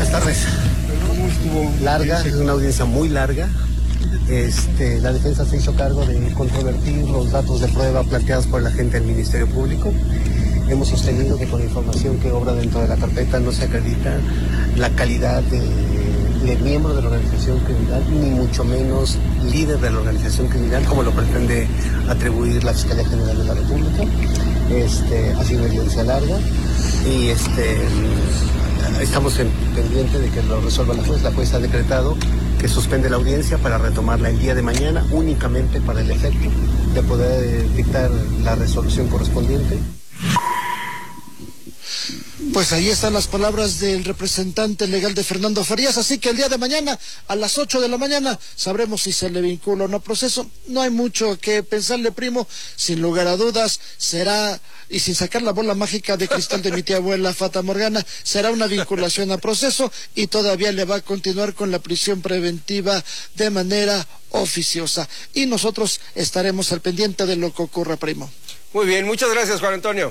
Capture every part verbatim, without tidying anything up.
Buenas tardes. Larga, es una audiencia muy larga. Este, la defensa se hizo cargo de controvertir los datos de prueba planteados por la gente del Ministerio Público. Hemos sostenido que con la información que obra dentro de la carpeta no se acredita la calidad de, de miembro de la organización criminal, ni mucho menos líder de la organización criminal, como lo pretende atribuir la Fiscalía General de la República. Este, ha sido una evidencia larga y este, estamos en pendiente de que lo resuelva la juez. La juez ha decretado que suspende la audiencia para retomarla el día de mañana, únicamente para el efecto de poder dictar la resolución correspondiente. Pues ahí están las palabras del representante legal de Fernando Farías, así que el día de mañana a las ocho de la mañana sabremos si se le vincula o no proceso. No hay mucho que pensarle, primo, sin lugar a dudas será, y sin sacar la bola mágica de cristal de mi tía abuela Fata Morgana, será una vinculación a proceso y todavía le va a continuar con la prisión preventiva de manera oficiosa. Y nosotros estaremos al pendiente de lo que ocurra, primo. Muy bien, muchas gracias, Juan Antonio.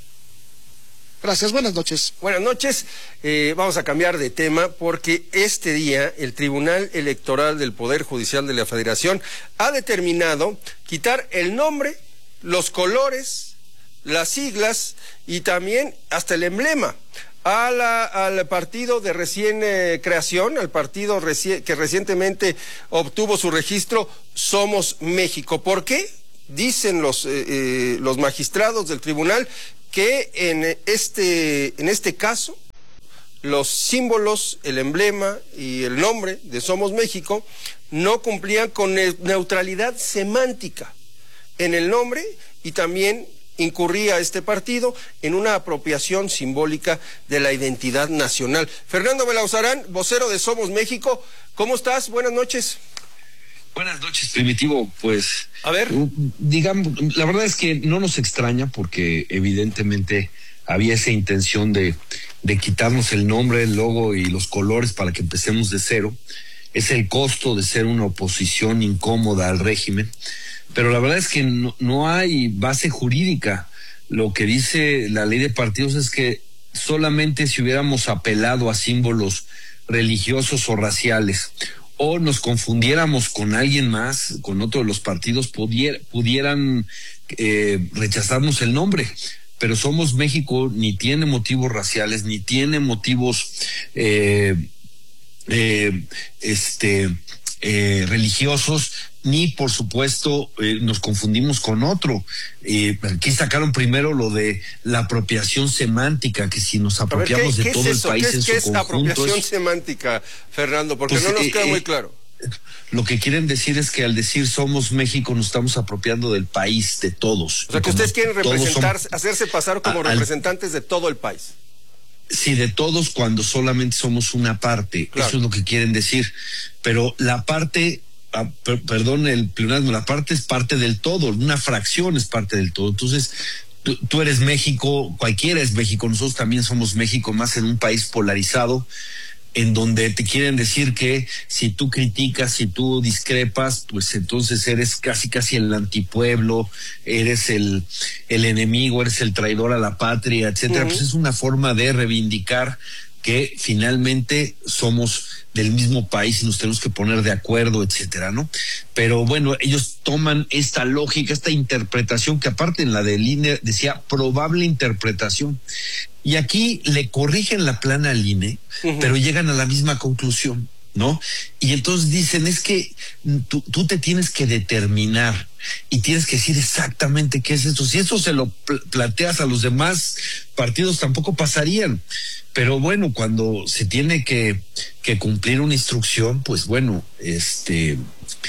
Gracias, buenas noches. Buenas noches. Eh, vamos a cambiar de tema porque este día el Tribunal Electoral del Poder Judicial de la Federación ha determinado quitar el nombre, los colores, las siglas y también hasta el emblema a la, al partido de recién eh, creación, al partido reci que recientemente obtuvo su registro, Somos México. ¿Por qué? Dicen los, eh, eh, los magistrados del tribunal que en este, en este caso los símbolos, el emblema y el nombre de Somos México no cumplían con neutralidad semántica en el nombre y también incurría este partido en una apropiación simbólica de la identidad nacional. Fernando Belauzarán, vocero de Somos México, ¿cómo estás? Buenas noches. Buenas noches, Primitivo. Pues, a ver, digamos, la verdad es que no nos extraña porque evidentemente había esa intención de, de quitarnos el nombre, el logo y los colores para que empecemos de cero. Es el costo de ser una oposición incómoda al régimen, pero la verdad es que no, no hay base jurídica. Lo que dice la ley de partidos es que solamente si hubiéramos apelado a símbolos religiosos o raciales o nos confundiéramos con alguien más, con otro de los partidos, pudiera, pudieran eh, rechazarnos el nombre. Pero Somos México ni tiene motivos raciales, ni tiene motivos eh, eh, este eh, religiosos, ni por supuesto eh, nos confundimos con otro. Eh, aquí sacaron primero lo de la apropiación semántica, que si nos apropiamos ver, ¿qué, de qué todo es el país ¿Qué es, en ¿qué su es conjunto. apropiación es, semántica, Fernando? Porque pues, no nos eh, queda eh, muy claro. Lo que quieren decir es que al decir Somos México nos estamos apropiando del país, de todos. O sea, que ustedes quieren representar, somos, hacerse pasar como a, representantes de todo el país. Sí, de todos cuando solamente somos una parte. Claro. Eso es lo que quieren decir. Pero la parte, ah, per, perdón el pleonasmo, la parte es parte del todo, una fracción es parte del todo. Entonces, tú, tú eres México, cualquiera es México, nosotros también somos México, más en un país polarizado, en donde te quieren decir que si tú criticas, si tú discrepas, pues entonces eres casi casi el antipueblo, eres el, el enemigo, eres el traidor a la patria, etcétera. Uh-huh. Pues es una forma de reivindicar que finalmente somos del mismo país y nos tenemos que poner de acuerdo, etcétera, ¿no? Pero bueno, ellos toman esta lógica, esta interpretación, que aparte en la del I N E decía probable interpretación. Y aquí le corrigen la plana al I N E, uh-huh, pero llegan a la misma conclusión, ¿no? Y entonces dicen, es que tú, tú te tienes que determinar y tienes que decir exactamente qué es esto. Si eso se lo pl- planteas a los demás partidos, tampoco pasarían. Pero bueno, cuando se tiene que, que cumplir una instrucción, pues bueno, este...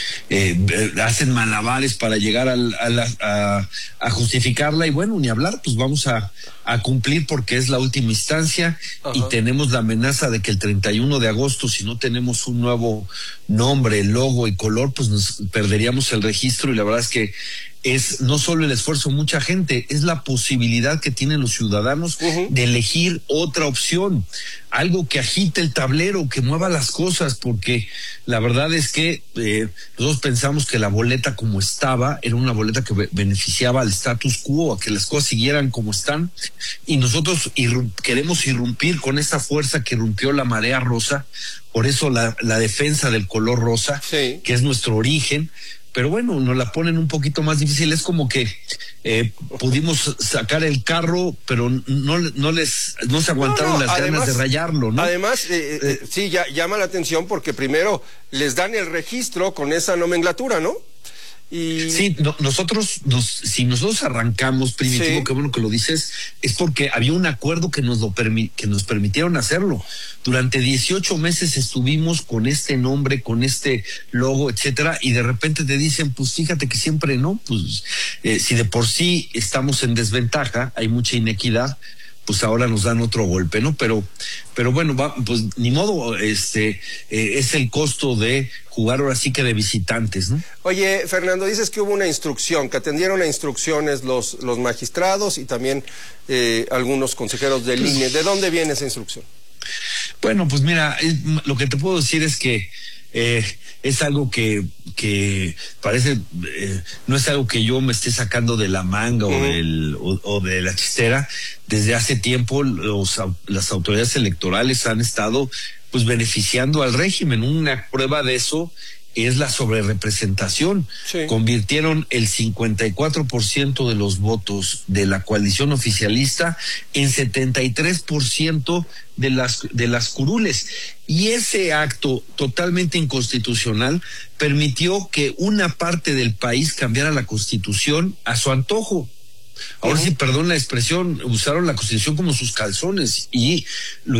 Eh, hacen malabares para llegar al, a, la, a, a justificarla y bueno, ni hablar, pues vamos a, a cumplir porque es la última instancia. Ajá. Y tenemos la amenaza de que el treinta y uno de agosto, si no tenemos un nuevo nombre, logo y color, pues nos perderíamos el registro y la verdad es que es no solo el esfuerzo de mucha gente, es la posibilidad que tienen los ciudadanos uh-huh. de elegir otra opción, algo que agite el tablero, que mueva las cosas, porque la verdad es que eh, nosotros pensamos que la boleta como estaba era una boleta que be- beneficiaba al status quo, a que las cosas siguieran como están, y nosotros irrum- queremos irrumpir con esa fuerza que irrumpió la marea rosa, por eso la, la defensa del color rosa, sí. que es nuestro origen. Pero bueno, nos la ponen un poquito más difícil. Es como que eh, pudimos sacar el carro, pero no, no les no se aguantaron no, no, las además, ganas de rayarlo, ¿no? Además, eh, eh, sí, ya, llama la atención porque primero les dan el registro con esa nomenclatura, ¿no? Y... Sí, no, nosotros, nos, si nosotros arrancamos, Primitivo, sí. qué bueno que lo dices, es porque había un acuerdo que nos lo permi- que nos permitieron hacerlo. Durante dieciocho meses estuvimos con este nombre, con este logo, etcétera, y de repente te dicen, pues fíjate que siempre no, pues eh, si de por sí estamos en desventaja, hay mucha inequidad, pues ahora nos dan otro golpe, ¿no? Pero, pero bueno, va, pues ni modo, este, eh, es el costo de jugar ahora sí que de visitantes, ¿no? Oye, Fernando, dices que hubo una instrucción, que atendieron a instrucciones los, los magistrados y también eh, algunos consejeros del I N E. ¿De dónde viene esa instrucción? Bueno, pues mira, es, lo que te puedo decir es que eh, es algo que, que parece, eh, no es algo que yo me esté sacando de la manga uh-huh. o, del, o, o de la chistera. Desde hace tiempo los, las autoridades electorales han estado pues beneficiando al régimen. Una prueba de eso es la sobrerepresentación. Sí. Convirtieron el cincuenta y cuatro por ciento de los votos de la coalición oficialista en setenta y tres por ciento de las de las curules. Y ese acto totalmente inconstitucional permitió que una parte del país cambiara la Constitución a su antojo. Ahora uh-huh. sí, perdón la expresión, usaron la Constitución como sus calzones y lo